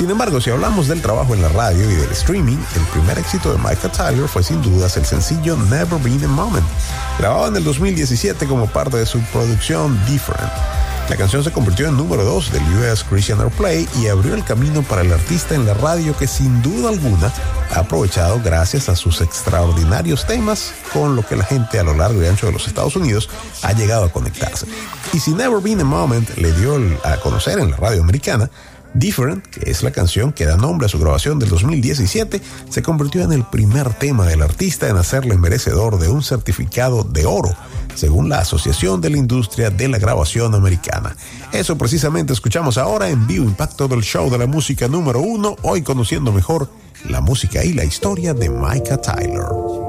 Sin embargo, si hablamos del trabajo en la radio y del streaming, el primer éxito de Micah Tyler fue sin dudas el sencillo Never Been a Moment, grabado en el 2017 como parte de su producción Different. La canción se convirtió en número 2 del US Christian Airplay y abrió el camino para el artista en la radio que sin duda alguna ha aprovechado gracias a sus extraordinarios temas con lo que la gente a lo largo y ancho de los Estados Unidos ha llegado a conectarse. Y si Never Been a Moment le dio a conocer en la radio americana, Different, que es la canción que da nombre a su grabación del 2017, se convirtió en el primer tema del artista en hacerle merecedor de un certificado de oro, según la Asociación de la Industria de la Grabación Americana. Eso precisamente escuchamos ahora en Vivo Impacto del show de la música número 1, hoy conociendo mejor la música y la historia de Micah Tyler.